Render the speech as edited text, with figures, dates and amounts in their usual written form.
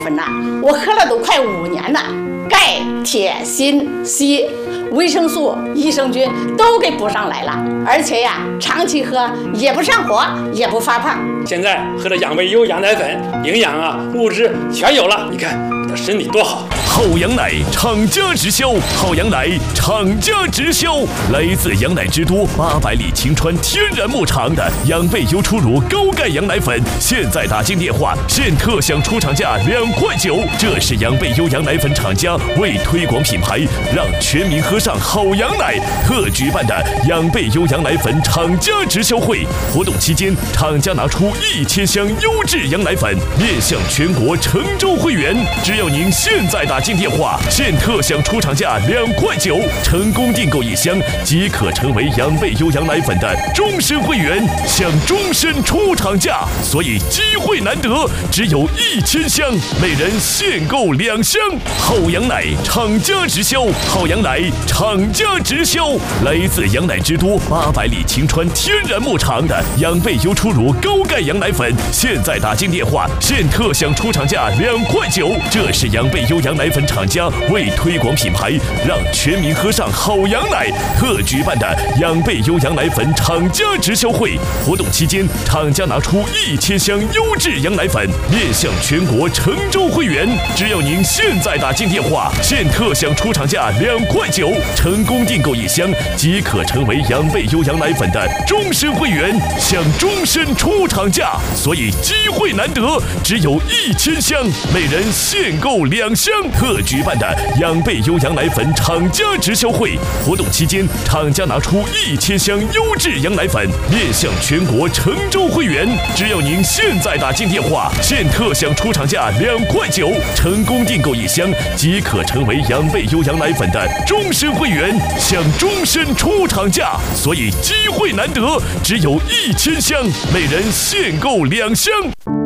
粉呐，我喝了都快5年了，钙、铁、锌、硒、维生素、益生菌都给补上来了，而且呀，长期喝也不上火，也不发胖。 现在喝的养胃优羊奶粉，营养啊、物质全有了，你看我的身体多好。 好羊奶厂家直销，好羊奶厂家直销，来自羊奶之都800里晴川天然牧场的养倍优初乳高钙羊奶粉，现在打进电话，现特享出厂价2块9。这是养倍优羊奶粉厂家为推广品牌，让全民喝上好羊奶特举办的养倍优羊奶粉厂家直销会。活动期间，厂家拿出1000箱优质羊奶粉，面向全国成州会员。只要您现在打进电话，现特享出厂价2块9，成功订购1箱即可成为养倍优羊奶粉的终身会员，享终身出厂价。所以机会难得，只有1000箱，每人限购2箱。好羊奶厂家直销，好羊奶厂家直销，来自羊奶之都800里晴川天然牧场的养倍优初乳高钙羊奶粉，现在打进电话，现特享出厂价2块9。这是养倍优羊奶粉厂家为推广品牌，让全民喝上好羊奶特举办的养倍优羊奶粉厂家直销会。活动期间，厂家拿出1000箱优质羊奶粉，面向全国成州会员。只要您现在打进电话，现特享出厂价2块9，成功订购1箱即可成为养倍优羊奶粉的终身会员，享终身出厂价。所以机会难得，只有1000箱，每人限购2箱。特举办的养倍优羊奶粉厂家直销会。活动期间，厂家拿出1000箱优质羊奶粉，面向全国成州会员。只要您现在打进电话，现特享出厂价2块9，成功订购1箱即可成为养倍优羊奶粉的终身会员，享终身出厂价。所以机会难得，只有1000箱，每人限购2箱。